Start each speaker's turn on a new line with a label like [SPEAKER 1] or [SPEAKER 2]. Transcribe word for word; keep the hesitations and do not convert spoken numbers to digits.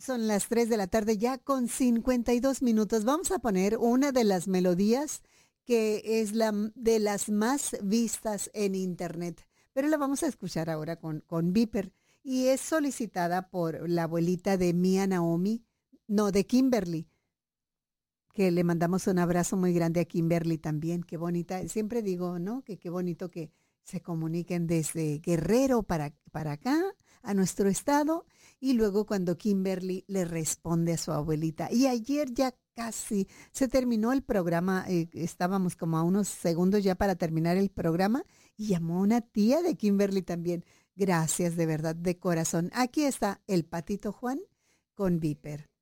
[SPEAKER 1] Son las tres de la tarde ya con cincuenta y dos minutos. Vamos a poner una de las melodías que es la de las más vistas en internet, pero la vamos a escuchar ahora con, con Viper y es solicitada por la abuelita de Mia Naomi, no, de Kimberly, que le mandamos un abrazo muy grande a Kimberly también. Qué bonita, siempre digo, ¿no? Que qué bonito que se comuniquen desde Guerrero para, para acá, a nuestro estado, y luego cuando Kimberly le responde a su abuelita. Y ayer ya casi se terminó el programa, eh, estábamos como a unos segundos ya para terminar el programa, y llamó una tía de Kimberly también. Gracias de verdad, de corazón. Aquí está el Patito Juan con Viper.